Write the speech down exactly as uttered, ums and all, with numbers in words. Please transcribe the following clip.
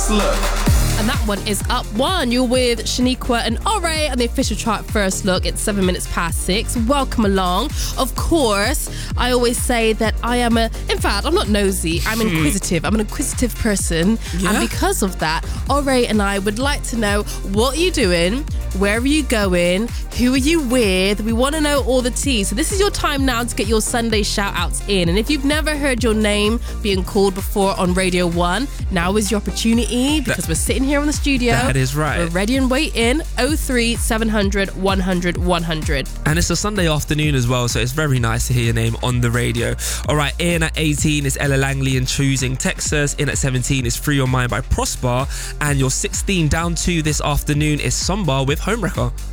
First Look. And that one is up one. You're with Shaniqua and Ore on the official chart First Look. It's seven minutes past six. Welcome along. Of course, I always say that I am a, in fact, I'm not nosy. I'm inquisitive. I'm an inquisitive person. Yeah? And because of that, Ore and I would like to know what you're doing, where are you going, who are you with? We want to know all the tea. So this is your time now to get your Sunday shout outs in. And if you've never heard your name being called before on Radio one, now is your opportunity because that, we're sitting here in the studio. That is right. We're ready and waiting. oh three seven hundred one hundred one hundred. And it's a Sunday afternoon as well, so it's very nice to hear your name on the radio. All right, in at eighteen is Ella Langley and Choosing Texas. In at seventeen is Free Your Mind by Prosper. And your sixteen down to this afternoon is Sombar with Homewrecker.